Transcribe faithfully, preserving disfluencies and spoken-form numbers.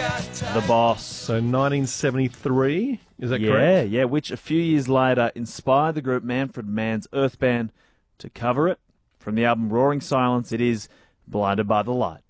The Boss. So nineteen seventy-three, is that yeah, correct? Yeah, which a few years later inspired the group Manfred Mann's Earth Band to cover it. From the album Roaring Silence, it is Blinded by the Light.